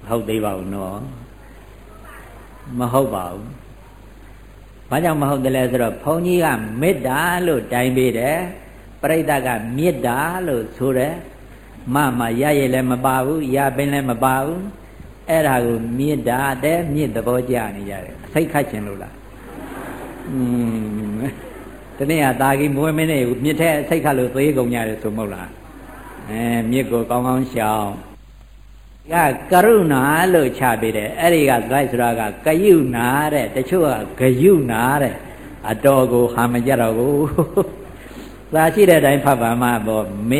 ဟုတ်သေးပါဘူးနော်မဟုတ်ပါဘူးဘာကြောင့်မဟုတ်တယ်လဲဆိုတော့ဘုန်းကြီးကမေတ္တာလို့တိုင်ပေးတယ်ပရိသတ်ကမေတ္တာလို့ဆိုတယ်မရရလည်းမပါဘူးရပင်လည်းမပါဘူးအဲ့ဒါကိုမေတ္တာတဲ့မြင့်သဘောကျနေကြတယ်စိတ်ခတ်ခြင်းလို့လားတနေ့ကတာကြီးမွေးမင်းနဲ့မြစ်ထဲစိတ်ခတ်လို့သေးကုန်ကြတယ်ဆိုမဟုတ်လားမြစ်ကိုကောင်းကောင်းရှောင်ကရုဏာလို့ချပေးတယ်အဲ့ဒီကဂိုက်ဆိုတာကကယုနာတဲ့တချို့ကဂယုနာတဲ့အတော်ကိုဟာမကြတော့ဘူးသာရှိတဲ့အတိုင်းဖတ်ပါမှပေါ့